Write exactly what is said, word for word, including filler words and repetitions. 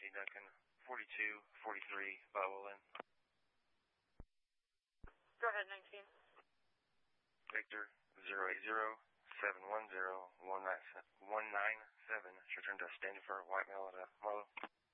Andy Duncan, forty-two forty-three, Bowling. Go ahead, nineteen. Victor, zero eight zero, seven one zero, one nine seven, should return to standing for white male at a Marlow.